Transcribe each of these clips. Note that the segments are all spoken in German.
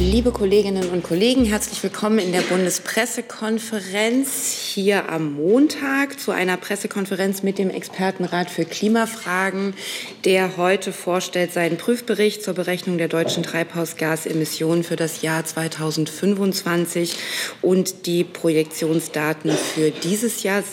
Liebe Kolleginnen und Kollegen, herzlich willkommen in der Bundespressekonferenz hier am Montag zu einer Pressekonferenz mit dem Expertenrat für Klimafragen, der heute vorstellt seinen Prüfbericht zur Berechnung der deutschen Treibhausgasemissionen für das Jahr 2025 und die Projektionsdaten für dieses Jahr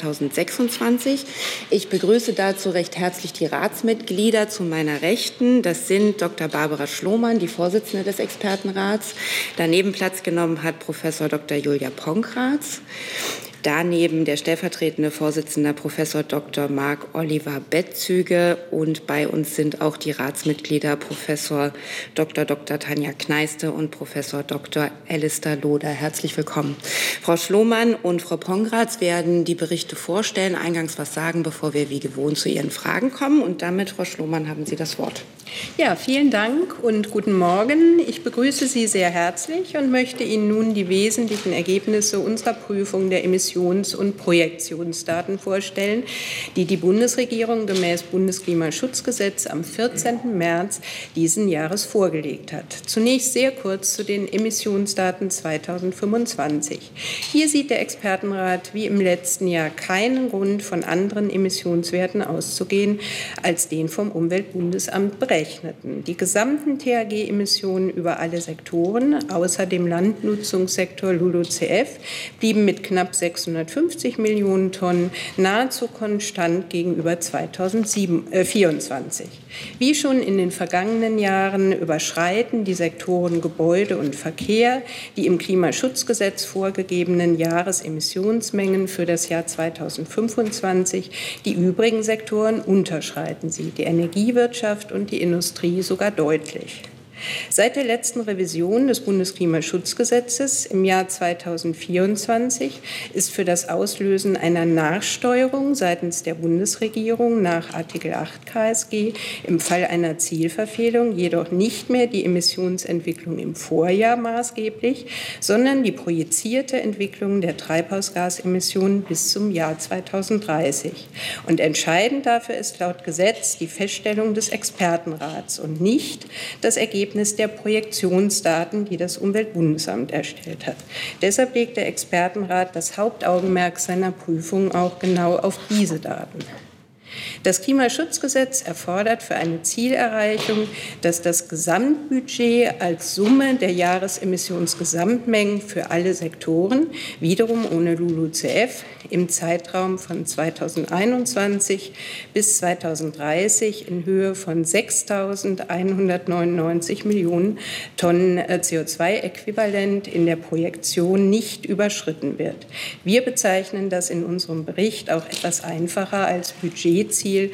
2026. Ich begrüße dazu recht herzlich die Ratsmitglieder zu meiner Rechten. Das sind Dr. Barbara Schlohmann, die Vorsitzende des Expertenrats. Daneben Platz genommen hat Professor Dr. Julia Pongratz. Daneben der stellvertretende Vorsitzende Professor Dr. Marc-Oliver Bettzüge und bei uns sind auch die Ratsmitglieder Professor Dr. Tanja Kneiste und Professor Dr. Alistair Loder. Herzlich willkommen. Frau Schlohmann und Frau Pongratz werden die Berichte vorstellen, eingangs was sagen, bevor wir wie gewohnt zu Ihren Fragen kommen. Und damit, Frau Schlohmann, haben Sie das Wort. Ja, vielen Dank und guten Morgen. Ich begrüße Sie sehr herzlich und möchte Ihnen nun die wesentlichen Ergebnisse unserer Prüfung der Emissions- und Projektionsdaten vorstellen, die die Bundesregierung gemäß Bundesklimaschutzgesetz am 14. März diesen Jahres vorgelegt hat. Zunächst sehr kurz zu den Emissionsdaten 2025. Hier sieht der Expertenrat wie im letzten Jahr keinen Grund, von anderen Emissionswerten auszugehen als den vom Umweltbundesamt berechneten. Die gesamten THG-Emissionen über alle Sektoren, außer dem Landnutzungssektor LULUCF, blieben mit knapp 650 Millionen Tonnen nahezu konstant gegenüber 2024. Wie schon in den vergangenen Jahren überschreiten die Sektoren Gebäude und Verkehr die im Klimaschutzgesetz vorgegebenen Jahresemissionsmengen für das Jahr 2025. Die übrigen Sektoren unterschreiten sie, die Energiewirtschaft und die Industrie sogar deutlich. Seit der letzten Revision des Bundesklimaschutzgesetzes im Jahr 2024 ist für das Auslösen einer Nachsteuerung seitens der Bundesregierung nach Artikel 8 KSG im Fall einer Zielverfehlung jedoch nicht mehr die Emissionsentwicklung im Vorjahr maßgeblich, sondern die projizierte Entwicklung der Treibhausgasemissionen bis zum Jahr 2030. Und entscheidend dafür ist laut Gesetz die Feststellung des Expertenrats und nicht das Ergebnis der Projektionsdaten, die das Umweltbundesamt erstellt hat. Deshalb legt der Expertenrat das Hauptaugenmerk seiner Prüfung auch genau auf diese Daten. Das Klimaschutzgesetz erfordert für eine Zielerreichung, dass das Gesamtbudget als Summe der Jahresemissionsgesamtmengen für alle Sektoren, wiederum ohne LULUCF, im Zeitraum von 2021 bis 2030 in Höhe von 6.199 Millionen Tonnen CO2-Äquivalent in der Projektion nicht überschritten wird. Wir bezeichnen das in unserem Bericht auch etwas einfacher als Budgetziel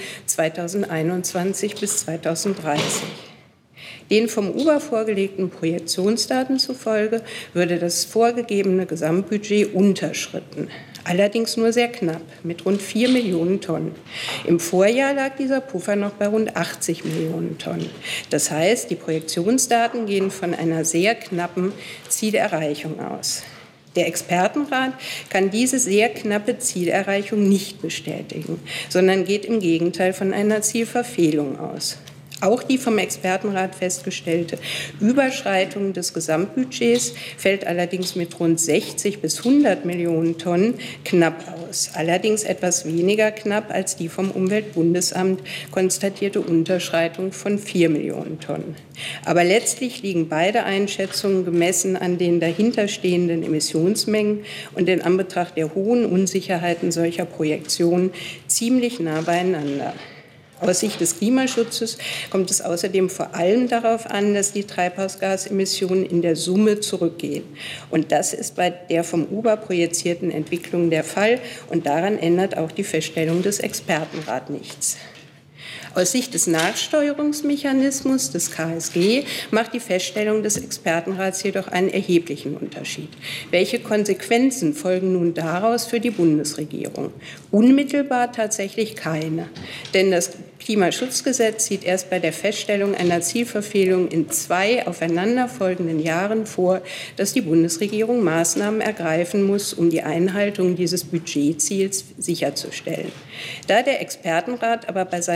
2021 bis 2030. Den vom UBA vorgelegten Projektionsdaten zufolge würde das vorgegebene Gesamtbudget unterschritten. Allerdings nur sehr knapp, mit rund 4 Millionen Tonnen. Im Vorjahr lag dieser Puffer noch bei rund 80 Millionen Tonnen. Das heißt, die Projektionsdaten gehen von einer sehr knappen Zielerreichung aus. Der Expertenrat kann diese sehr knappe Zielerreichung nicht bestätigen, sondern geht im Gegenteil von einer Zielverfehlung aus. Auch die vom Expertenrat festgestellte Überschreitung des Gesamtbudgets fällt allerdings mit rund 60 bis 100 Millionen Tonnen knapp aus. Allerdings etwas weniger knapp als die vom Umweltbundesamt konstatierte Unterschreitung von 4 Millionen Tonnen. Aber letztlich liegen beide Einschätzungen gemessen an den dahinterstehenden Emissionsmengen und in Anbetracht der hohen Unsicherheiten solcher Projektionen ziemlich nah beieinander. Aus Sicht des Klimaschutzes kommt es außerdem vor allem darauf an, dass die Treibhausgasemissionen in der Summe zurückgehen. Und das ist bei der vom UBA projizierten Entwicklung der Fall. Und daran ändert auch die Feststellung des Expertenrats nichts. Aus Sicht des Nachsteuerungsmechanismus des KSG macht die Feststellung des Expertenrats jedoch einen erheblichen Unterschied. Welche Konsequenzen folgen nun daraus für die Bundesregierung? Unmittelbar tatsächlich keine, denn das Klimaschutzgesetz sieht erst bei der Feststellung einer Zielverfehlung in 2 aufeinanderfolgenden Jahren vor, dass die Bundesregierung Maßnahmen ergreifen muss, um die Einhaltung dieses Budgetziels sicherzustellen. Da der Expertenrat aber bei seiner Prüfung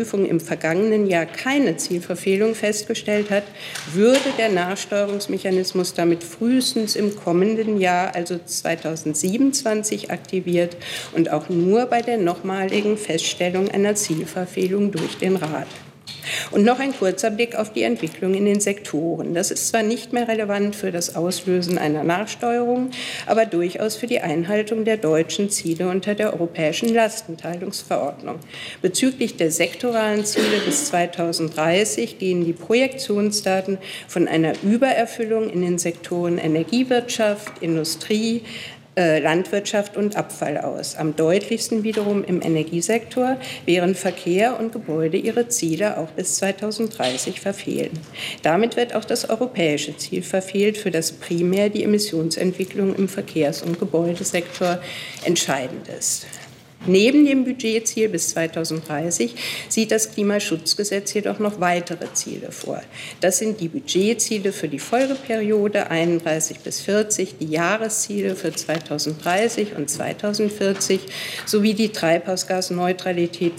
Prüfung im vergangenen Jahr keine Zielverfehlung festgestellt hat, würde der Nachsteuerungsmechanismus damit frühestens im kommenden Jahr, also 2027, aktiviert und auch nur bei der nochmaligen Feststellung einer Zielverfehlung durch den Rat. Und noch ein kurzer Blick auf die Entwicklung in den Sektoren. Das ist zwar nicht mehr relevant für das Auslösen einer Nachsteuerung, aber durchaus für die Einhaltung der deutschen Ziele unter der Europäischen Lastenteilungsverordnung. Bezüglich der sektoralen Ziele bis 2030 gehen die Projektionsdaten von einer Übererfüllung in den Sektoren Energiewirtschaft, Industrie, Landwirtschaft und Abfall aus. Am deutlichsten wiederum im Energiesektor, während Verkehr und Gebäude ihre Ziele auch bis 2030 verfehlen. Damit wird auch das europäische Ziel verfehlt, für das primär die Emissionsentwicklung im Verkehrs- und Gebäudesektor entscheidend ist. Neben dem Budgetziel bis 2030 sieht das Klimaschutzgesetz jedoch noch weitere Ziele vor. Das sind die Budgetziele für die Folgeperiode 31 bis 40, die Jahresziele für 2030 und 2040 sowie die Treibhausgasneutralität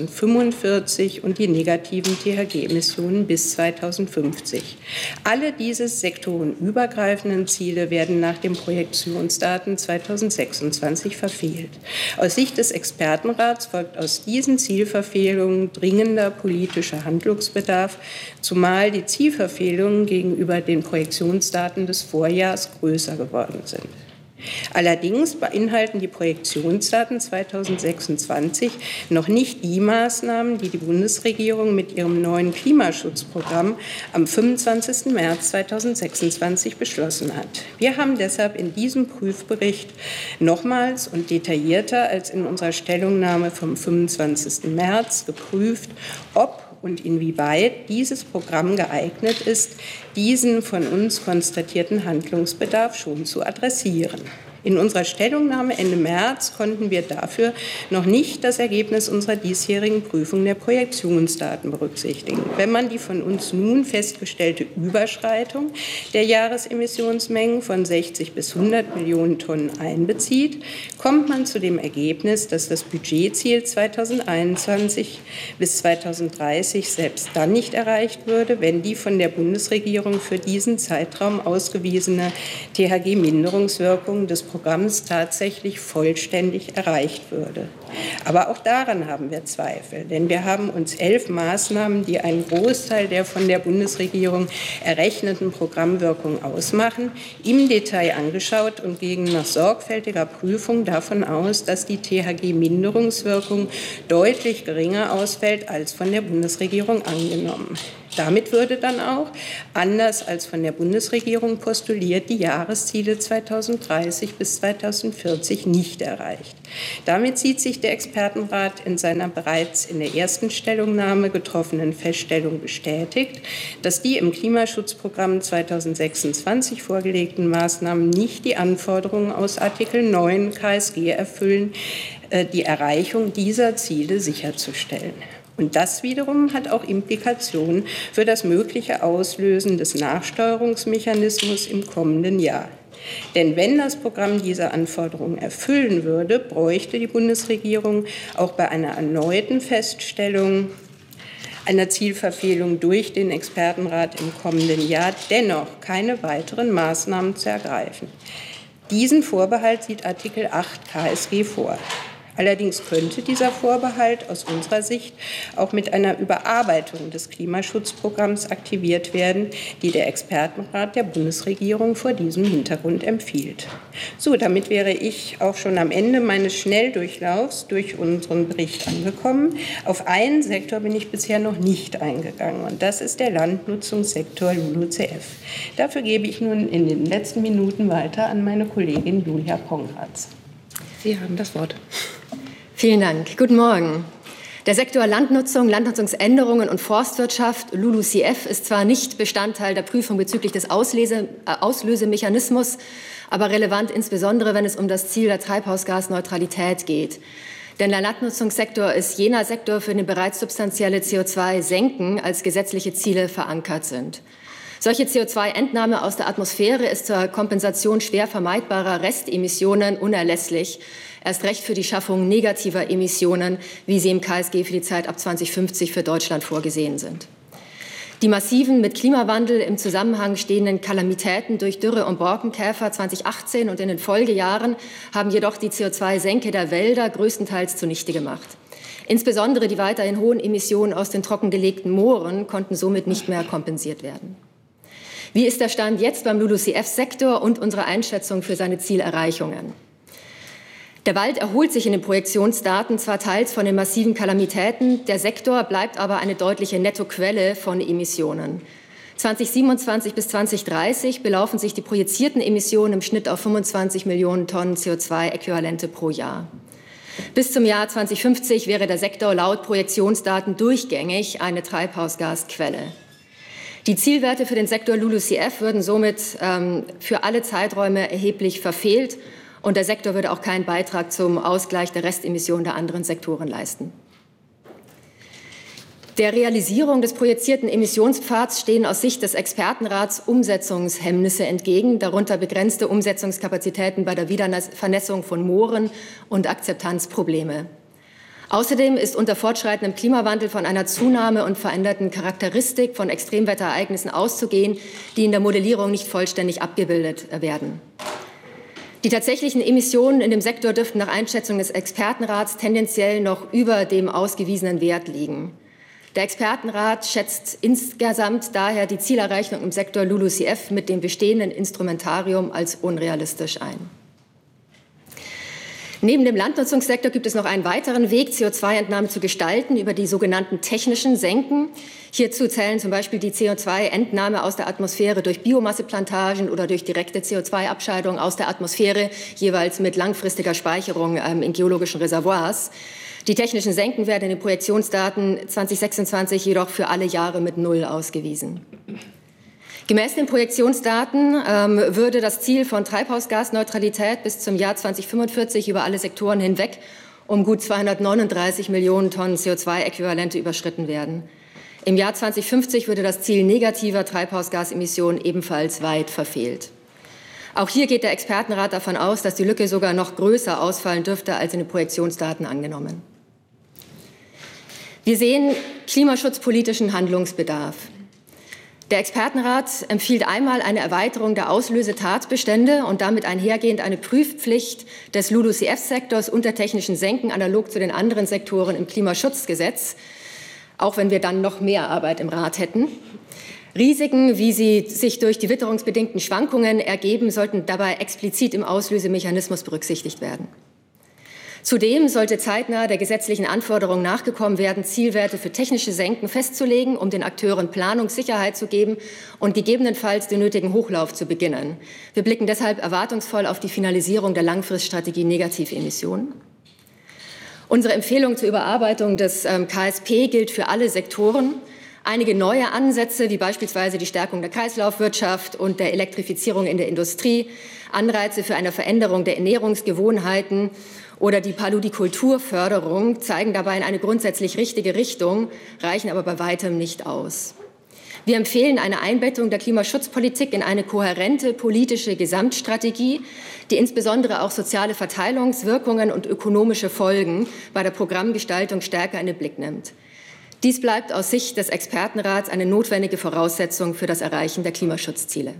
2045 und die negativen THG-Emissionen bis 2050. Alle diese sektorenübergreifenden Ziele werden nach den Projektionsdaten 2026 verfehlt. Aus Sicht des Expertenrats folgt aus diesen Zielverfehlungen dringender politischer Handlungsbedarf, zumal die Zielverfehlungen gegenüber den Projektionsdaten des Vorjahres größer geworden sind. Allerdings beinhalten die Projektionsdaten 2026 noch nicht die Maßnahmen, die die Bundesregierung mit ihrem neuen Klimaschutzprogramm am 25. März 2026 beschlossen hat. Wir haben deshalb in diesem Prüfbericht nochmals und detaillierter als in unserer Stellungnahme vom 25. März geprüft, ob und inwieweit dieses Programm geeignet ist, diesen von uns konstatierten Handlungsbedarf schon zu adressieren. In unserer Stellungnahme Ende März konnten wir dafür noch nicht das Ergebnis unserer diesjährigen Prüfung der Projektionsdaten berücksichtigen. Wenn man die von uns nun festgestellte Überschreitung der Jahresemissionsmengen von 60 bis 100 Millionen Tonnen einbezieht, kommt man zu dem Ergebnis, dass das Budgetziel 2021 bis 2030 selbst dann nicht erreicht würde, wenn die von der Bundesregierung für diesen Zeitraum ausgewiesene THG-Minderungswirkung des Programms tatsächlich vollständig erreicht würde. Aber auch daran haben wir Zweifel, denn wir haben uns 11 Maßnahmen, die einen Großteil der von der Bundesregierung errechneten Programmwirkung ausmachen, im Detail angeschaut und gehen nach sorgfältiger Prüfung davon aus, dass die THG-Minderungswirkung deutlich geringer ausfällt als von der Bundesregierung angenommen. Damit würde dann auch, anders als von der Bundesregierung postuliert, die Jahresziele 2030 bis 2040 nicht erreicht. Damit sieht sich der Expertenrat in seiner bereits in der ersten Stellungnahme getroffenen Feststellung bestätigt, dass die im Klimaschutzprogramm 2026 vorgelegten Maßnahmen nicht die Anforderungen aus Artikel 9 KSG erfüllen, die Erreichung dieser Ziele sicherzustellen. Und das wiederum hat auch Implikationen für das mögliche Auslösen des Nachsteuerungsmechanismus im kommenden Jahr. Denn wenn das Programm diese Anforderungen erfüllen würde, bräuchte die Bundesregierung auch bei einer erneuten Feststellung einer Zielverfehlung durch den Expertenrat im kommenden Jahr dennoch keine weiteren Maßnahmen zu ergreifen. Diesen Vorbehalt sieht Artikel 8 KSG vor. Allerdings könnte dieser Vorbehalt aus unserer Sicht auch mit einer Überarbeitung des Klimaschutzprogramms aktiviert werden, die der Expertenrat der Bundesregierung vor diesem Hintergrund empfiehlt. So, damit wäre ich auch schon am Ende meines Schnelldurchlaufs durch unseren Bericht angekommen. Auf einen Sektor bin ich bisher noch nicht eingegangen, und das ist der Landnutzungssektor LULUCF. Dafür gebe ich nun in den letzten Minuten weiter an meine Kollegin Julia Pongratz. Sie haben das Wort. Vielen Dank. Guten Morgen. Der Sektor Landnutzung, Landnutzungsänderungen und Forstwirtschaft, LULUCF, ist zwar nicht Bestandteil der Prüfung bezüglich des Auslösemechanismus, aber relevant insbesondere, wenn es um das Ziel der Treibhausgasneutralität geht. Denn der Landnutzungssektor ist jener Sektor, für den bereits substanzielle CO2-Senken als gesetzliche Ziele verankert sind. Solche CO2-Entnahme aus der Atmosphäre ist zur Kompensation schwer vermeidbarer Restemissionen unerlässlich, erst recht für die Schaffung negativer Emissionen, wie sie im KSG für die Zeit ab 2050 für Deutschland vorgesehen sind. Die massiven, mit Klimawandel im Zusammenhang stehenden Kalamitäten durch Dürre und Borkenkäfer 2018 und in den Folgejahren haben jedoch die CO2-Senke der Wälder größtenteils zunichte gemacht. Insbesondere die weiterhin hohen Emissionen aus den trockengelegten Mooren konnten somit nicht mehr kompensiert werden. Wie ist der Stand jetzt beim LULUCF-Sektor und unsere Einschätzung für seine Zielerreichungen? Der Wald erholt sich in den Projektionsdaten zwar teils von den massiven Kalamitäten, der Sektor bleibt aber eine deutliche Nettoquelle von Emissionen. 2027 bis 2030 belaufen sich die projizierten Emissionen im Schnitt auf 25 Millionen Tonnen CO2-Äquivalente pro Jahr. Bis zum Jahr 2050 wäre der Sektor laut Projektionsdaten durchgängig eine Treibhausgasquelle. Die Zielwerte für den Sektor LULUCF würden somit für alle Zeiträume erheblich verfehlt und der Sektor würde auch keinen Beitrag zum Ausgleich der Restemissionen der anderen Sektoren leisten. Der Realisierung des projizierten Emissionspfads stehen aus Sicht des Expertenrats Umsetzungshemmnisse entgegen, darunter begrenzte Umsetzungskapazitäten bei der Wiedervernässung von Mooren und Akzeptanzprobleme. Außerdem ist unter fortschreitendem Klimawandel von einer Zunahme und veränderten Charakteristik von Extremwetterereignissen auszugehen, die in der Modellierung nicht vollständig abgebildet werden. Die tatsächlichen Emissionen in dem Sektor dürften nach Einschätzung des Expertenrats tendenziell noch über dem ausgewiesenen Wert liegen. Der Expertenrat schätzt insgesamt daher die Zielerreichung im Sektor LULUCF mit dem bestehenden Instrumentarium als unrealistisch ein. Neben dem Landnutzungssektor gibt es noch einen weiteren Weg, CO2-Entnahme zu gestalten, über die sogenannten technischen Senken. Hierzu zählen zum Beispiel die CO2-Entnahme aus der Atmosphäre durch Biomasseplantagen oder durch direkte CO2-Abscheidung aus der Atmosphäre, jeweils mit langfristiger Speicherung in geologischen Reservoirs. Die technischen Senken werden in den Projektionsdaten 2026 jedoch für alle Jahre mit 0 ausgewiesen. Gemäß den Projektionsdaten würde das Ziel von Treibhausgasneutralität bis zum Jahr 2045 über alle Sektoren hinweg um gut 239 Millionen Tonnen CO2-Äquivalente überschritten werden. Im Jahr 2050 würde das Ziel negativer Treibhausgasemissionen ebenfalls weit verfehlt. Auch hier geht der Expertenrat davon aus, dass die Lücke sogar noch größer ausfallen dürfte als in den Projektionsdaten angenommen. Wir sehen klimaschutzpolitischen Handlungsbedarf. Der Expertenrat empfiehlt einmal eine Erweiterung der Auslösetatbestände und damit einhergehend eine Prüfpflicht des LULUCF-Sektors und der technischen Senken analog zu den anderen Sektoren im Klimaschutzgesetz, auch wenn wir dann noch mehr Arbeit im Rat hätten. Risiken, wie sie sich durch die witterungsbedingten Schwankungen ergeben, sollten dabei explizit im Auslösemechanismus berücksichtigt werden. Zudem sollte zeitnah der gesetzlichen Anforderung nachgekommen werden, Zielwerte für technische Senken festzulegen, um den Akteuren Planungssicherheit zu geben und gegebenenfalls den nötigen Hochlauf zu beginnen. Wir blicken deshalb erwartungsvoll auf die Finalisierung der Langfriststrategie Negativemissionen. Unsere Empfehlung zur Überarbeitung des KSP gilt für alle Sektoren. Einige neue Ansätze, wie beispielsweise die Stärkung der Kreislaufwirtschaft und der Elektrifizierung in der Industrie, Anreize für eine Veränderung der Ernährungsgewohnheiten oder die Paludikulturförderung zeigen dabei in eine grundsätzlich richtige Richtung, reichen aber bei weitem nicht aus. Wir empfehlen eine Einbettung der Klimaschutzpolitik in eine kohärente politische Gesamtstrategie, die insbesondere auch soziale Verteilungswirkungen und ökonomische Folgen bei der Programmgestaltung stärker in den Blick nimmt. Dies bleibt aus Sicht des Expertenrats eine notwendige Voraussetzung für das Erreichen der Klimaschutzziele.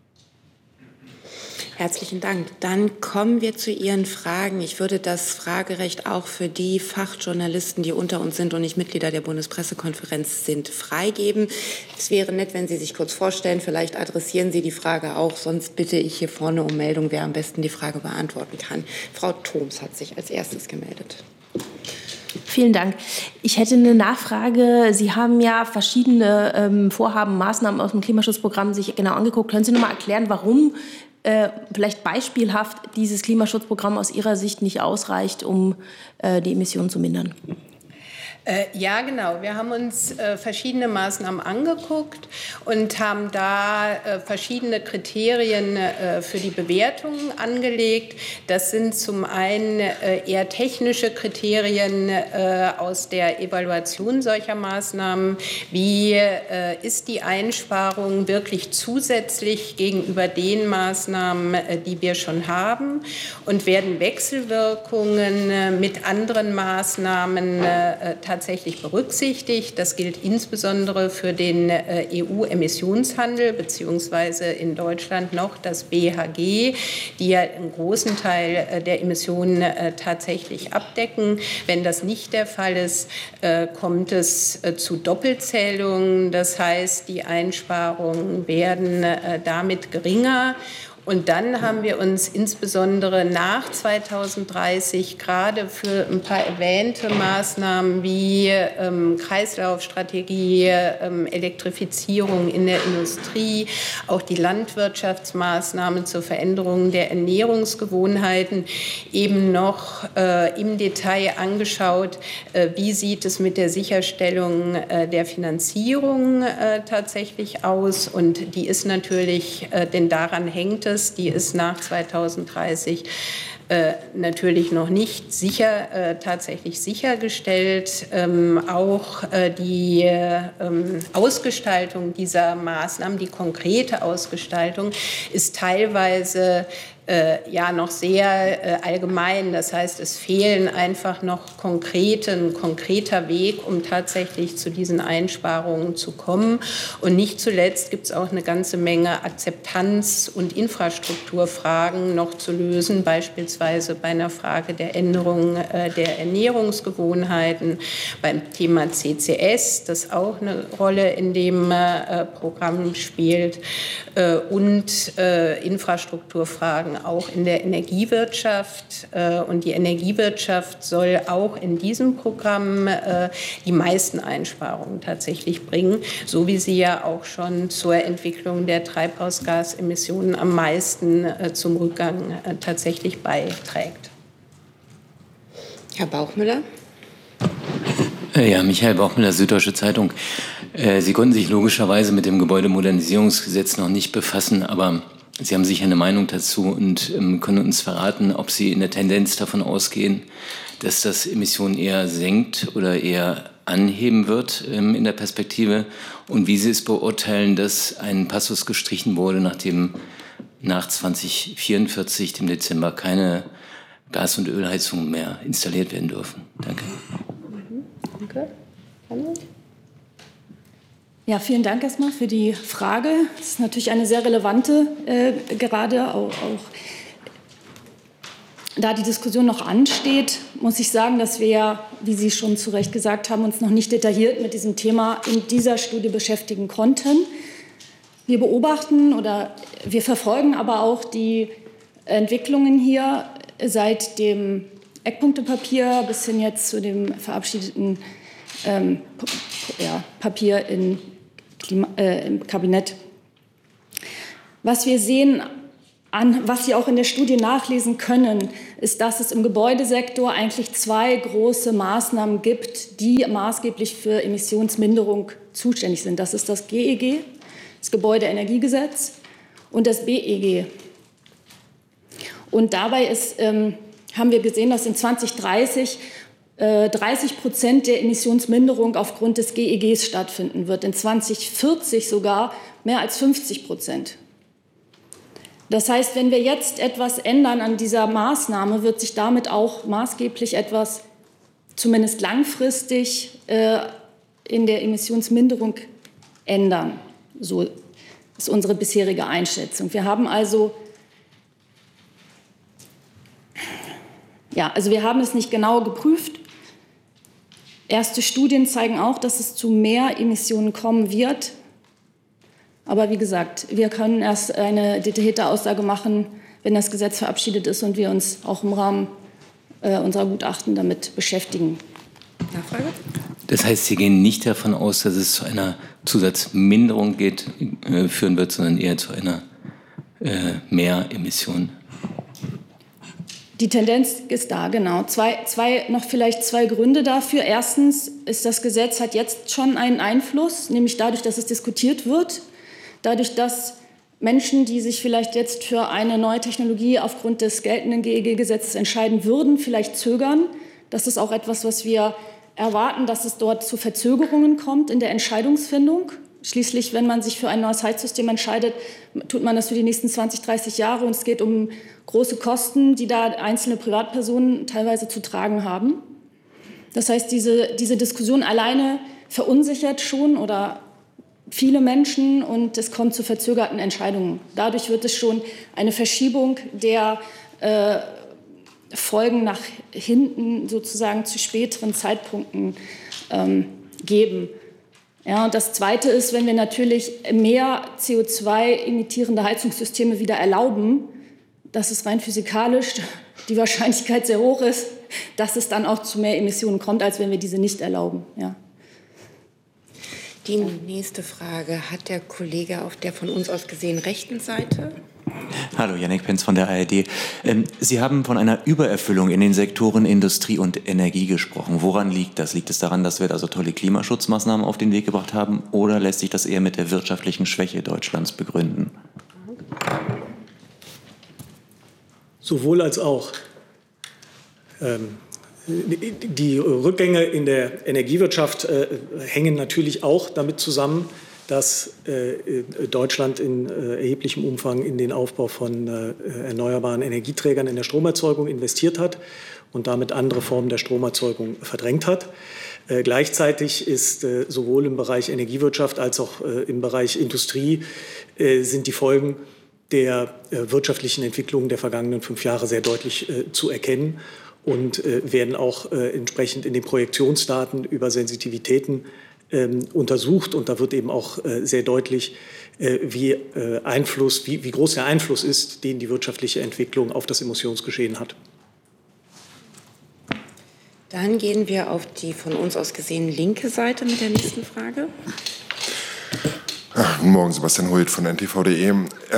Herzlichen Dank. Dann kommen wir zu Ihren Fragen. Ich würde das Fragerecht auch für die Fachjournalisten, die unter uns sind und nicht Mitglieder der Bundespressekonferenz sind, freigeben. Es wäre nett, wenn Sie sich kurz vorstellen. Vielleicht adressieren Sie die Frage auch. Sonst bitte ich hier vorne um Meldung, wer am besten die Frage beantworten kann. Frau Thoms hat sich als erstes gemeldet. Vielen Dank. Ich hätte eine Nachfrage. Sie haben ja verschiedene Vorhaben, Maßnahmen aus dem Klimaschutzprogramm sich genau angeguckt. Können Sie noch mal erklären, warum vielleicht beispielhaft dieses Klimaschutzprogramm aus Ihrer Sicht nicht ausreicht, um die Emissionen zu mindern? Ja, genau. Wir haben uns verschiedene Maßnahmen angeguckt und haben da verschiedene Kriterien für die Bewertung angelegt. Das sind zum einen eher technische Kriterien aus der Evaluation solcher Maßnahmen. Wie ist die Einsparung wirklich zusätzlich gegenüber den Maßnahmen, die wir schon haben? Und werden Wechselwirkungen mit anderen Maßnahmen tatsächlich berücksichtigt? Das gilt insbesondere für den EU-Emissionshandel beziehungsweise in Deutschland noch das BHG, die ja einen großen Teil der Emissionen tatsächlich abdecken. Wenn das nicht der Fall ist, kommt es zu Doppelzählungen. Das heißt, die Einsparungen werden damit geringer. Und dann haben wir uns insbesondere nach 2030 gerade für ein paar erwähnte Maßnahmen wie Kreislaufstrategie, Elektrifizierung in der Industrie, auch die Landwirtschaftsmaßnahmen zur Veränderung der Ernährungsgewohnheiten eben noch im Detail angeschaut, wie sieht es mit der Sicherstellung der Finanzierung tatsächlich aus. Und die ist natürlich, denn daran hängt es, die ist nach 2030 natürlich noch nicht tatsächlich sichergestellt. Auch die Ausgestaltung dieser Maßnahmen, die konkrete Ausgestaltung, ist teilweise noch sehr allgemein. Das heißt, es fehlen einfach noch ein konkreter Weg, um tatsächlich zu diesen Einsparungen zu kommen. Und nicht zuletzt gibt es auch eine ganze Menge Akzeptanz- und Infrastrukturfragen noch zu lösen, beispielsweise bei einer Frage der Änderung der Ernährungsgewohnheiten, beim Thema CCS, das auch eine Rolle in dem Programm spielt, und Infrastrukturfragen auch in der Energiewirtschaft. Und die Energiewirtschaft soll auch in diesem Programm die meisten Einsparungen tatsächlich bringen, so wie sie ja auch schon zur Entwicklung der Treibhausgasemissionen am meisten zum Rückgang tatsächlich beiträgt. Herr Bauchmüller. Ja, Michael Bauchmüller, Süddeutsche Zeitung. Sie konnten sich logischerweise mit dem Gebäudemodernisierungsgesetz noch nicht befassen, aber Sie haben sicher eine Meinung dazu und können uns verraten, ob Sie in der Tendenz davon ausgehen, dass das Emissionen eher senkt oder eher anheben wird in der Perspektive und wie Sie es beurteilen, dass ein Passus gestrichen wurde, nachdem nach 2044, dem Dezember, keine Gas- und Ölheizungen mehr installiert werden dürfen. Danke. Danke. Ja, vielen Dank erstmal für die Frage. Das ist natürlich eine sehr relevante, gerade auch da die Diskussion noch ansteht, muss ich sagen, dass wir ja, wie Sie schon zu Recht gesagt haben, uns noch nicht detailliert mit diesem Thema in dieser Studie beschäftigen konnten. Wir beobachten oder wir verfolgen aber auch die Entwicklungen hier seit dem Eckpunktepapier bis hin jetzt zu dem verabschiedeten Papier im Kabinett. Was wir sehen, was Sie auch in der Studie nachlesen können, ist, dass es im Gebäudesektor eigentlich zwei große Maßnahmen gibt, die maßgeblich für Emissionsminderung zuständig sind. Das ist das GEG, das Gebäudeenergiegesetz, und das BEG. Und dabei haben wir gesehen, dass in 2030 30% der Emissionsminderung aufgrund des GEGs stattfinden wird. In 2040 sogar mehr als 50%. Das heißt, wenn wir jetzt etwas ändern an dieser Maßnahme, wird sich damit auch maßgeblich etwas, zumindest langfristig, in der Emissionsminderung ändern. So ist unsere bisherige Einschätzung. Wir haben also wir haben es nicht genau geprüft. Erste Studien zeigen auch, dass es zu mehr Emissionen kommen wird. Aber wie gesagt, wir können erst eine detaillierte Aussage machen, wenn das Gesetz verabschiedet ist und wir uns auch im Rahmen unserer Gutachten damit beschäftigen. Nachfrage? Das heißt, Sie gehen nicht davon aus, dass es zu einer Zusatzminderung führen wird, sondern eher zu einer Mehremission? Die Tendenz ist da, genau. Vielleicht zwei Gründe dafür. Erstens ist das Gesetz hat jetzt schon einen Einfluss, nämlich dadurch, dass es diskutiert wird, dadurch, dass Menschen, die sich vielleicht jetzt für eine neue Technologie aufgrund des geltenden GEG-Gesetzes entscheiden würden, vielleicht zögern. Das ist auch etwas, was wir erwarten, dass es dort zu Verzögerungen kommt in der Entscheidungsfindung. Schließlich, wenn man sich für ein neues Heizsystem entscheidet, tut man das für die nächsten 20, 30 Jahre. Und es geht um große Kosten, die da einzelne Privatpersonen teilweise zu tragen haben. Das heißt, diese Diskussion alleine verunsichert schon oder viele Menschen und es kommt zu verzögerten Entscheidungen. Dadurch wird es schon eine Verschiebung der Folgen nach hinten sozusagen zu späteren Zeitpunkten geben. Ja, und das Zweite ist, wenn wir natürlich mehr CO2-emittierende Heizungssysteme wieder erlauben, dass es rein physikalisch die Wahrscheinlichkeit sehr hoch ist, dass es dann auch zu mehr Emissionen kommt, als wenn wir diese nicht erlauben. Ja. Die nächste Frage hat der Kollege auf der von uns aus gesehen rechten Seite. Hallo, Jannik Penz von der ARD. Sie haben von einer Übererfüllung in den Sektoren Industrie und Energie gesprochen. Woran liegt das? Liegt es daran, dass wir da so tolle Klimaschutzmaßnahmen auf den Weg gebracht haben, oder lässt sich das eher mit der wirtschaftlichen Schwäche Deutschlands begründen? Sowohl als auch. Die Rückgänge in der Energiewirtschaft hängen natürlich auch damit zusammen, dass Deutschland in erheblichem Umfang in den Aufbau von erneuerbaren Energieträgern in der Stromerzeugung investiert hat und damit andere Formen der Stromerzeugung verdrängt hat. Gleichzeitig ist sowohl im Bereich Energiewirtschaft als auch im Bereich Industrie sind die Folgen der wirtschaftlichen Entwicklung der vergangenen 5 Jahre sehr deutlich zu erkennen und werden auch entsprechend in den Projektionsdaten über Sensitivitäten untersucht. Und da wird eben auch sehr deutlich, wie groß der Einfluss ist, den die wirtschaftliche Entwicklung auf das Emissionsgeschehen hat. Dann gehen wir auf die von uns aus gesehen linke Seite mit der nächsten Frage. Guten Morgen, Sebastian Hult von ntv.de.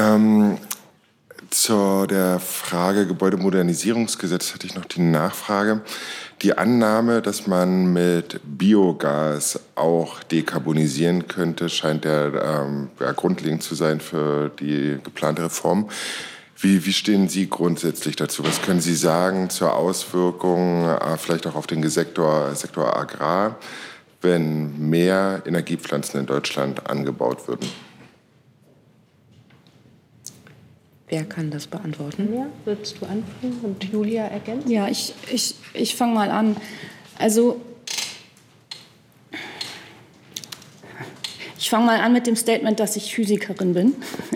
Zu der Frage Gebäudemodernisierungsgesetz hatte ich noch die Nachfrage. Die Annahme, dass man mit Biogas auch dekarbonisieren könnte, scheint ja grundlegend zu sein für die geplante Reform. Wie stehen Sie grundsätzlich dazu? Was können Sie sagen zur Auswirkung, vielleicht auch auf den Sektor Agrar, wenn mehr Energiepflanzen in Deutschland angebaut würden? Wer kann das beantworten? Ja, würdest du anfangen und Julia ergänzen? Ja, ich fange mal an. Also ich fange mal an mit dem Statement, dass ich Physikerin bin.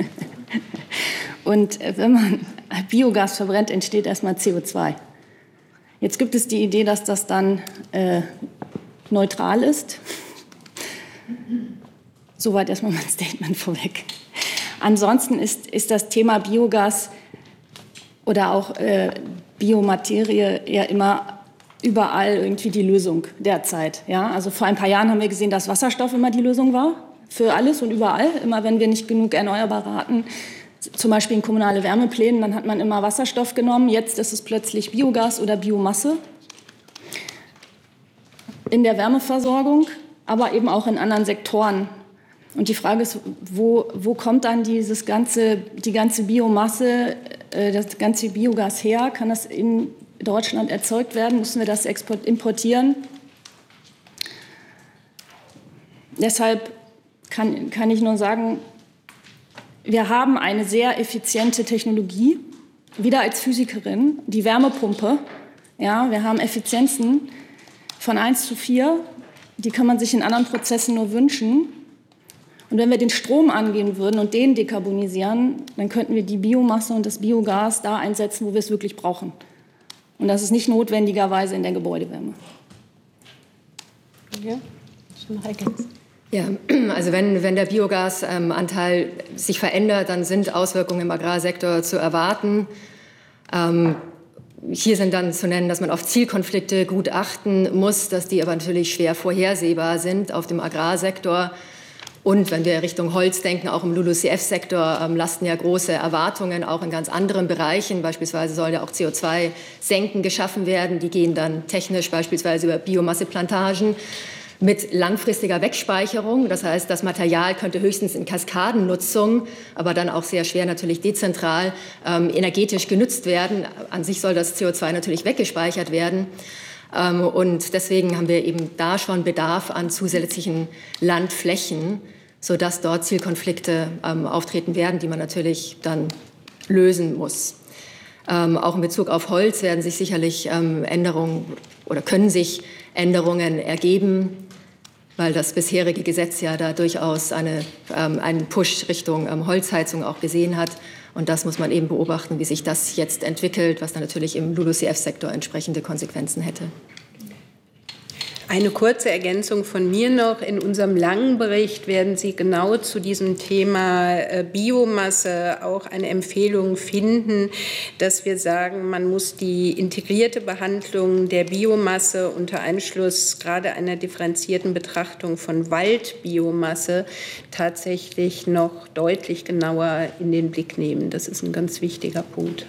Und wenn man Biogas verbrennt, entsteht erstmal CO2. Jetzt gibt es die Idee, dass das dann neutral ist. Soweit erstmal mein Statement vorweg. Ansonsten ist das Thema Biogas oder auch Biomaterie ja immer überall irgendwie die Lösung derzeit. Ja? Also vor ein paar Jahren haben wir gesehen, dass Wasserstoff immer die Lösung war für alles und überall. Immer wenn wir nicht genug Erneuerbare hatten, zum Beispiel in kommunale Wärmeplänen, dann hat man immer Wasserstoff genommen. Jetzt ist es plötzlich Biogas oder Biomasse in der Wärmeversorgung, aber eben auch in anderen Sektoren. Und die Frage ist, wo kommt dann die ganze Biomasse, das ganze Biogas her? Kann das in Deutschland erzeugt werden? Müssen wir das importieren? Deshalb kann ich nur sagen, wir haben eine sehr effiziente Technologie, wieder als Physikerin, die Wärmepumpe. Ja, wir haben Effizienzen von 1:4, die kann man sich in anderen Prozessen nur wünschen. Und wenn wir den Strom angehen würden und den dekarbonisieren, dann könnten wir die Biomasse und das Biogas da einsetzen, wo wir es wirklich brauchen. Und das ist nicht notwendigerweise in der Gebäudewärme. Ja, schon noch ergänzen. Ja, also wenn der Biogasanteil sich verändert, dann sind Auswirkungen im Agrarsektor zu erwarten. Hier sind dann zu nennen, dass man auf Zielkonflikte gut achten muss, dass die aber natürlich schwer vorhersehbar sind auf dem Agrarsektor. Und wenn wir Richtung Holz denken, auch im LULUCF-Sektor lasten ja große Erwartungen, auch in ganz anderen Bereichen. Beispielsweise soll ja auch CO2-Senken geschaffen werden. Die gehen dann technisch beispielsweise über Biomasseplantagen mit langfristiger Wegspeicherung. Das heißt, das Material könnte höchstens in Kaskadennutzung, aber dann auch sehr schwer natürlich dezentral energetisch genutzt werden. An sich soll das CO2 natürlich weggespeichert werden. Und deswegen haben wir eben da schon Bedarf an zusätzlichen Landflächen, sodass dort Zielkonflikte auftreten werden, die man natürlich dann lösen muss. Auch in Bezug auf Holz werden sich sicherlich Änderungen oder können sich Änderungen ergeben, weil das bisherige Gesetz ja da durchaus einen Push Richtung Holzheizung auch gesehen hat. Und das muss man eben beobachten, wie sich das jetzt entwickelt, was dann natürlich im LULUCF-Sektor entsprechende Konsequenzen hätte. Eine kurze Ergänzung von mir noch. In unserem langen Bericht werden Sie genau zu diesem Thema Biomasse auch eine Empfehlung finden, dass wir sagen, man muss die integrierte Behandlung der Biomasse unter Einschluss gerade einer differenzierten Betrachtung von Waldbiomasse tatsächlich noch deutlich genauer in den Blick nehmen. Das ist ein ganz wichtiger Punkt.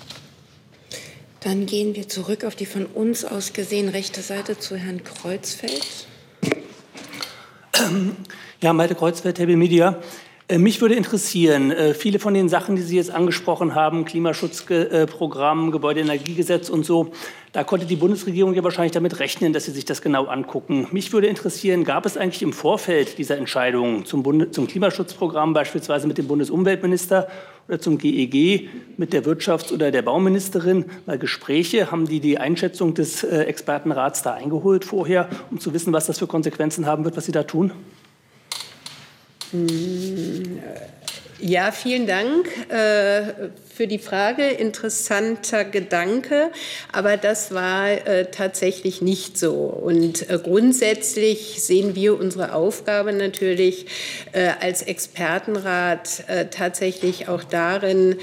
Dann gehen wir zurück auf die von uns aus gesehen rechte Seite zu Herrn Kreuzfeld. Ja, Malte Kreuzfeld, Table Media. Mich würde interessieren, viele von den Sachen, die Sie jetzt angesprochen haben, Klimaschutzprogramm, Gebäudeenergiegesetz und so, da konnte die Bundesregierung ja wahrscheinlich damit rechnen, dass sie sich das genau angucken. Mich würde interessieren, gab es eigentlich im Vorfeld dieser Entscheidung zum Klimaschutzprogramm beispielsweise mit dem Bundesumweltminister oder zum GEG mit der Wirtschafts- oder der Bauministerin mal Gespräche? Haben die Einschätzung des Expertenrats da eingeholt vorher, um zu wissen, was das für Konsequenzen haben wird, was Sie da tun? Ja, vielen Dank für die Frage. Interessanter Gedanke, aber das war tatsächlich nicht so. Und grundsätzlich sehen wir unsere Aufgabe natürlich als Expertenrat tatsächlich auch darin,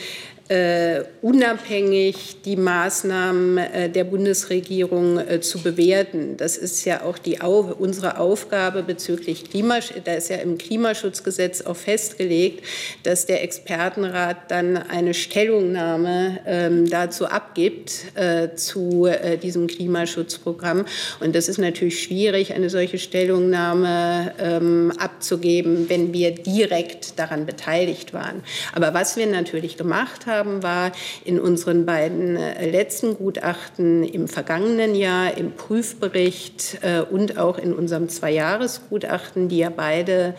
unabhängig die Maßnahmen der Bundesregierung zu bewerten. Das ist ja auch unsere Aufgabe bezüglich Klimaschutz. Da ist ja im Klimaschutzgesetz auch festgelegt, dass der Expertenrat dann eine Stellungnahme dazu abgibt, zu diesem Klimaschutzprogramm. Und das ist natürlich schwierig, eine solche Stellungnahme abzugeben, wenn wir direkt daran beteiligt waren. Aber was wir natürlich gemacht haben, war in unseren beiden letzten Gutachten im vergangenen Jahr, im Prüfbericht und auch in unserem Zweijahresgutachten, die ja beide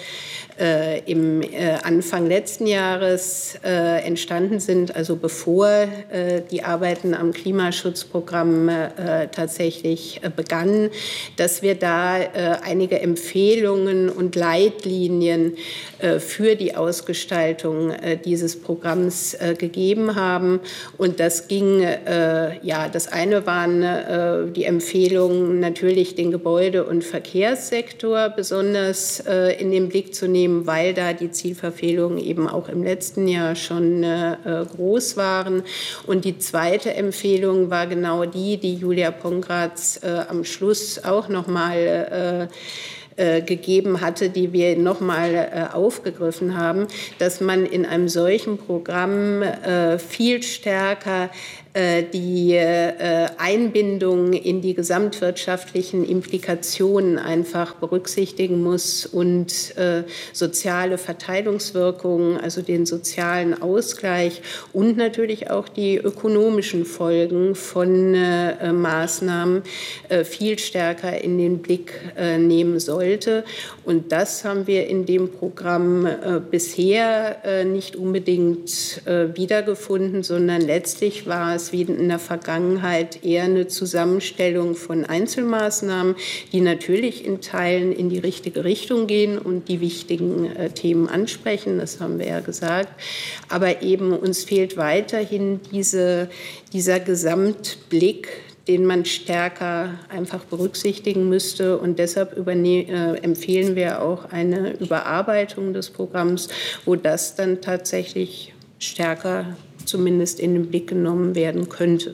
im Anfang letzten Jahres entstanden sind, also bevor die Arbeiten am Klimaschutzprogramm tatsächlich begannen, dass wir da einige Empfehlungen und Leitlinien für die Ausgestaltung dieses Programms gegeben haben. Und das ging, das eine waren die Empfehlungen, natürlich den Gebäude- und Verkehrssektor besonders in den Blick zu nehmen, weil da die Zielverfehlungen eben auch im letzten Jahr schon groß waren. Und die zweite Empfehlung war genau die Julia Pongratz am Schluss auch noch mal gegeben hatte, die wir noch mal aufgegriffen haben, dass man in einem solchen Programm viel stärker die Einbindung in die gesamtwirtschaftlichen Implikationen einfach berücksichtigen muss und soziale Verteilungswirkungen, also den sozialen Ausgleich und natürlich auch die ökonomischen Folgen von Maßnahmen viel stärker in den Blick nehmen sollte. Und das haben wir in dem Programm bisher nicht unbedingt wiedergefunden, sondern letztlich war es wie in der Vergangenheit eher eine Zusammenstellung von Einzelmaßnahmen, die natürlich in Teilen in die richtige Richtung gehen und die wichtigen Themen ansprechen, das haben wir ja gesagt. Aber eben uns fehlt weiterhin dieser Gesamtblick, den man stärker einfach berücksichtigen müsste. Und deshalb empfehlen wir auch eine Überarbeitung des Programms, wo das dann tatsächlich stärker zumindest in den Blick genommen werden könnte.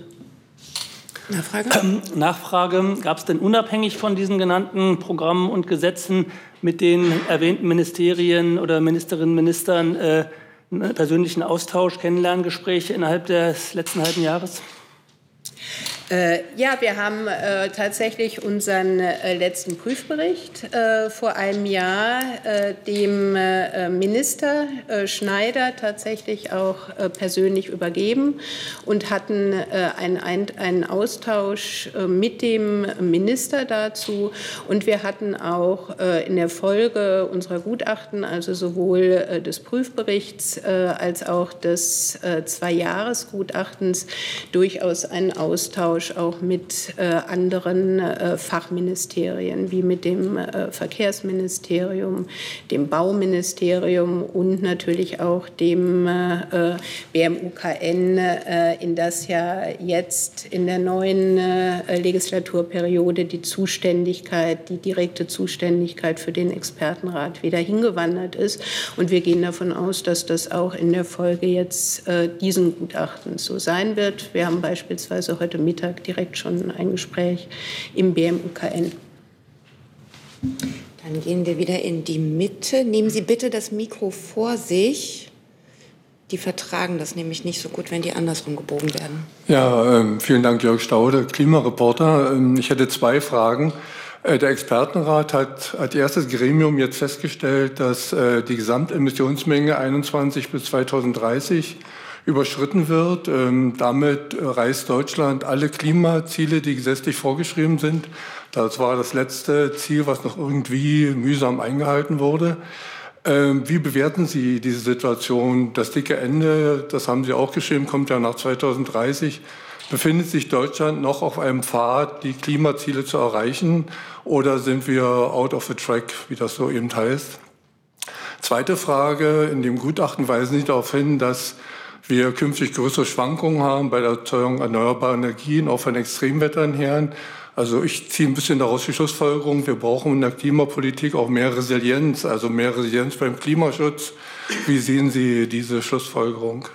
Nachfrage. Gab es denn unabhängig von diesen genannten Programmen und Gesetzen mit den erwähnten Ministerien oder Ministerinnen und Ministern einen persönlichen Austausch, Kennenlerngespräche innerhalb des letzten halben Jahres? Ja, wir haben tatsächlich unseren letzten Prüfbericht vor einem Jahr dem Minister Schneider tatsächlich auch persönlich übergeben und hatten einen Austausch mit dem Minister dazu. Und wir hatten auch in der Folge unserer Gutachten, also sowohl des Prüfberichts als auch des 2-Jahres-Gutachtens, durchaus einen Austausch auch mit anderen Fachministerien, wie mit dem Verkehrsministerium, dem Bauministerium und natürlich auch dem BMUKN, in das ja jetzt in der neuen Legislaturperiode die direkte Zuständigkeit für den Expertenrat wieder hingewandert ist. Und wir gehen davon aus, dass das auch in der Folge jetzt diesen Gutachtens so sein wird. Wir haben beispielsweise heute Mittag direkt schon ein Gespräch im BMUKN. Dann gehen wir wieder in die Mitte. Nehmen Sie bitte das Mikro vor sich. Die vertragen das nämlich nicht so gut, wenn die andersrum gebogen werden. Ja, vielen Dank, Jörg Staude, Klimareporter. Ich hätte 2 Fragen. Der Expertenrat hat als erstes Gremium jetzt festgestellt, dass die Gesamtemissionsmenge 21 bis 2030 überschritten wird. Damit reißt Deutschland alle Klimaziele, die gesetzlich vorgeschrieben sind. Das war das letzte Ziel, was noch irgendwie mühsam eingehalten wurde. Wie bewerten Sie diese Situation? Das dicke Ende, das haben Sie auch geschrieben, kommt ja nach 2030. Befindet sich Deutschland noch auf einem Pfad, die Klimaziele zu erreichen, oder sind wir out of the track, wie das so eben heißt? Zweite Frage, in dem Gutachten weisen Sie darauf hin, dass wir künftig größere Schwankungen haben bei der Erzeugung erneuerbarer Energien, auch von Extremwettern her. Also ich ziehe ein bisschen daraus die Schlussfolgerung, wir brauchen in der Klimapolitik auch mehr Resilienz, also mehr Resilienz beim Klimaschutz. Wie sehen Sie diese Schlussfolgerung?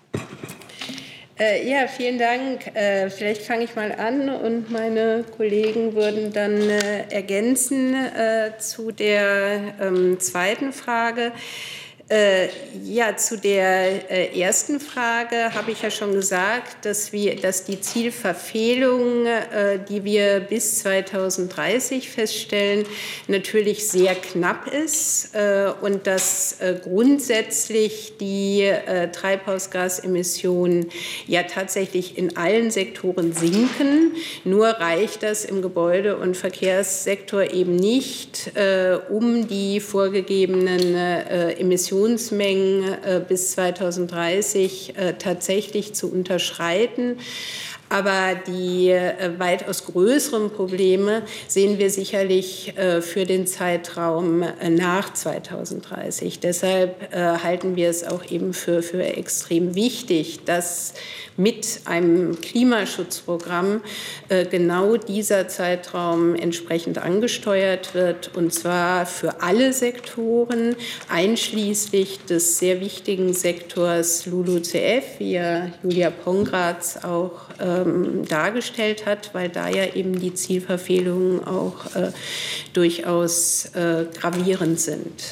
Ja, vielen Dank. Vielleicht fange ich mal an und meine Kollegen würden dann ergänzen zu der zweiten Frage. Ja, zu der ersten Frage habe ich ja schon gesagt, dass die Zielverfehlung, die wir bis 2030 feststellen, natürlich sehr knapp ist und dass grundsätzlich die Treibhausgasemissionen ja tatsächlich in allen Sektoren sinken. Nur reicht das im Gebäude- und Verkehrssektor eben nicht, um die vorgegebenen Emissionsmengen bis 2030 tatsächlich zu unterschreiten. Aber die weitaus größeren Probleme sehen wir sicherlich für den Zeitraum nach 2030. Deshalb halten wir es auch eben für extrem wichtig, dass mit einem Klimaschutzprogramm genau dieser Zeitraum entsprechend angesteuert wird, und zwar für alle Sektoren, einschließlich des sehr wichtigen Sektors LULUCF, wie ja Julia Pongratz auch dargestellt hat, weil da ja eben die Zielverfehlungen auch durchaus gravierend sind.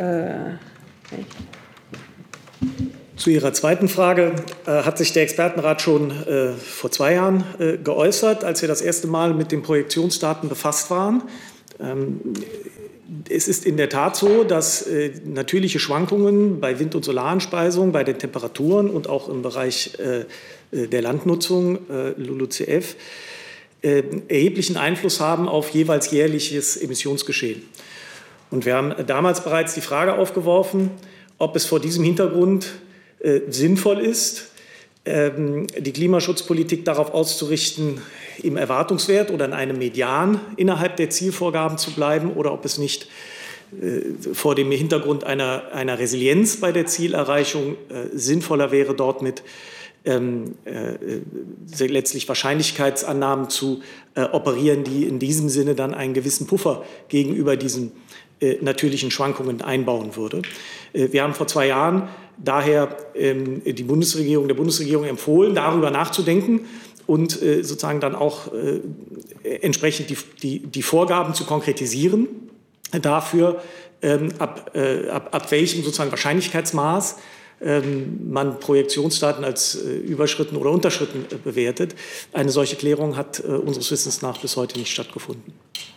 Zu Ihrer zweiten Frage hat sich der Expertenrat schon vor 2 Jahren geäußert, als wir das erste Mal mit den Projektionsdaten befasst waren. Es ist in der Tat so, dass natürliche Schwankungen bei Wind- und Solareinspeisung, bei den Temperaturen und auch im Bereich der Landnutzung, LULUCF, erheblichen Einfluss haben auf jeweils jährliches Emissionsgeschehen. Und wir haben damals bereits die Frage aufgeworfen, ob es vor diesem Hintergrund sinnvoll ist, die Klimaschutzpolitik darauf auszurichten, im Erwartungswert oder in einem Median innerhalb der Zielvorgaben zu bleiben, oder ob es nicht vor dem Hintergrund einer Resilienz bei der Zielerreichung sinnvoller wäre, dort mit letztlich Wahrscheinlichkeitsannahmen zu operieren, die in diesem Sinne dann einen gewissen Puffer gegenüber diesen natürlichen Schwankungen einbauen würde. Wir haben vor 2 Jahren daher der Bundesregierung empfohlen, darüber nachzudenken und sozusagen dann auch entsprechend die Vorgaben zu konkretisieren. dafür, ab welchem sozusagen Wahrscheinlichkeitsmaß man Projektionsdaten als Überschritten oder Unterschritten bewertet. Eine solche Klärung hat unseres Wissens nach bis heute nicht stattgefunden.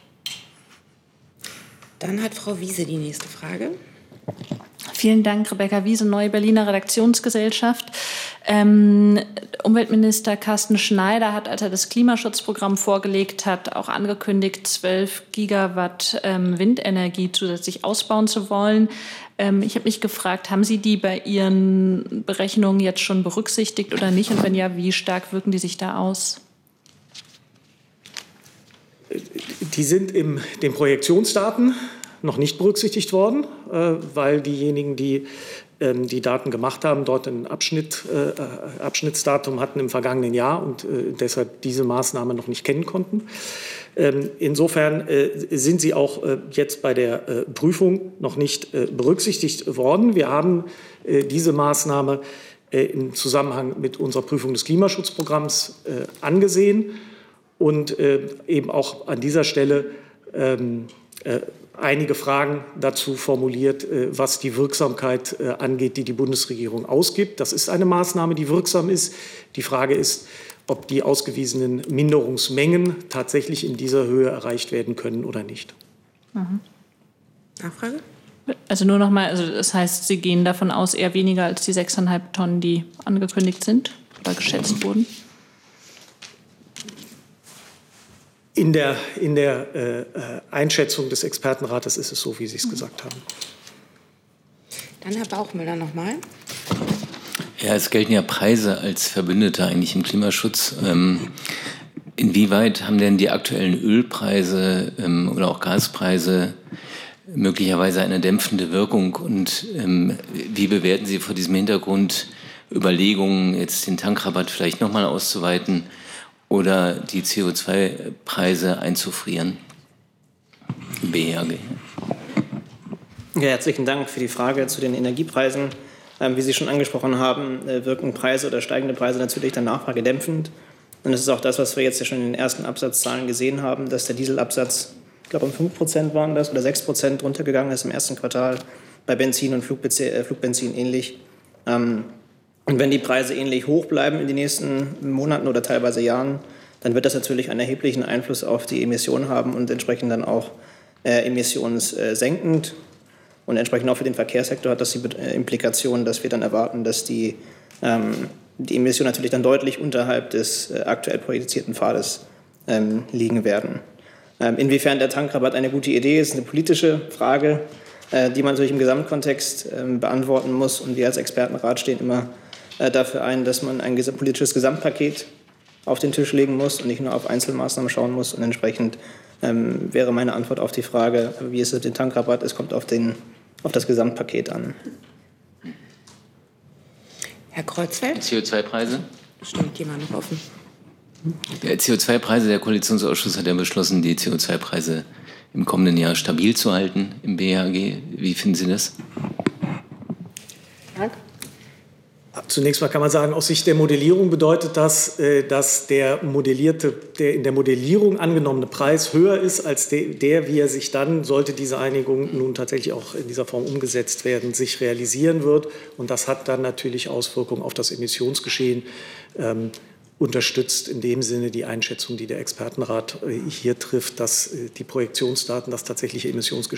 Dann hat Frau Wiese die nächste Frage. Vielen Dank, Rebecca Wiese, Neue Berliner Redaktionsgesellschaft. Umweltminister Carsten Schneider hat, als er das Klimaschutzprogramm vorgelegt hat, auch angekündigt, 12 Gigawatt Windenergie zusätzlich ausbauen zu wollen. Ich habe mich gefragt, haben Sie die bei Ihren Berechnungen jetzt schon berücksichtigt oder nicht? Und wenn ja, wie stark wirken die sich da aus? Die sind in den Projektionsdaten noch nicht berücksichtigt worden, weil diejenigen, die die Daten gemacht haben, dort ein Abschnittsdatum hatten im vergangenen Jahr und deshalb diese Maßnahme noch nicht kennen konnten. Insofern sind sie auch jetzt bei der Prüfung noch nicht berücksichtigt worden. Wir haben diese Maßnahme im Zusammenhang mit unserer Prüfung des Klimaschutzprogramms angesehen und eben auch an dieser Stelle einige Fragen dazu formuliert, was die Wirksamkeit angeht, die die Bundesregierung ausgibt. Das ist eine Maßnahme, die wirksam ist. Die Frage ist, ob die ausgewiesenen Minderungsmengen tatsächlich in dieser Höhe erreicht werden können oder nicht. Mhm. Nachfrage? Also nur noch mal, also das heißt, Sie gehen davon aus, eher weniger als die 6,5 Tonnen, die angekündigt sind oder geschätzt wurden? In der Einschätzung des Expertenrates ist es so, wie Sie es gesagt haben. Dann Herr Bauchmüller noch mal. Ja, es gelten ja Preise als Verbündete eigentlich im Klimaschutz. Inwieweit haben denn die aktuellen Ölpreise oder auch Gaspreise möglicherweise eine dämpfende Wirkung? Und wie bewerten Sie vor diesem Hintergrund Überlegungen, jetzt den Tankrabatt vielleicht nochmal auszuweiten oder die CO2-Preise einzufrieren? BHG. Ja, herzlichen Dank für die Frage zu den Energiepreisen. Wie Sie schon angesprochen haben, wirken Preise oder steigende Preise natürlich der Nachfrage dämpfend. Und das ist auch das, was wir jetzt ja schon in den ersten Absatzzahlen gesehen haben, dass der Dieselabsatz, ich glaube um 5% waren das, oder 6% runtergegangen ist im ersten Quartal, bei Benzin und Flugbenzin ähnlich. Und wenn die Preise ähnlich hoch bleiben in den nächsten Monaten oder teilweise Jahren, dann wird das natürlich einen erheblichen Einfluss auf die Emissionen haben und entsprechend dann auch emissionssenkend. Und entsprechend auch für den Verkehrssektor hat das die Implikation, dass wir dann erwarten, dass die Emissionen natürlich dann deutlich unterhalb des aktuell projizierten Pfades liegen werden. Inwiefern der Tankrabatt eine gute Idee ist, eine politische Frage, die man natürlich im Gesamtkontext beantworten muss. Und wir als Expertenrat stehen immer dafür ein, dass man ein politisches Gesamtpaket auf den Tisch legen muss und nicht nur auf Einzelmaßnahmen schauen muss. Und entsprechend wäre meine Antwort auf die Frage, wie ist es mit dem Tankrabatt? Es kommt auf das Gesamtpaket an. Herr Kreuzfeld? CO2-Preise? Stimmt, die waren noch offen. CO2-Preise, der Koalitionsausschuss hat ja beschlossen, die CO2-Preise im kommenden Jahr stabil zu halten im BHG. Wie finden Sie das? Zunächst mal kann man sagen, aus Sicht der Modellierung bedeutet das, dass der in der Modellierung angenommene Preis höher ist als der, wie er sich dann, sollte diese Einigung nun tatsächlich auch in dieser Form umgesetzt werden, sich realisieren wird. Und das hat dann natürlich Auswirkungen auf das Emissionsgeschehen, unterstützt in dem Sinne die Einschätzung, die der Expertenrat hier trifft, dass die Projektionsdaten, das tatsächliche Emissionsgeschehen